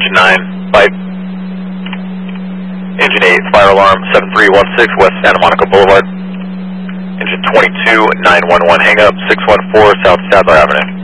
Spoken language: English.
engine 9, bite. Engine 8, fire alarm 7316 West Santa Monica Boulevard. Engine 22, 911, hang up 614 South Sadler Avenue.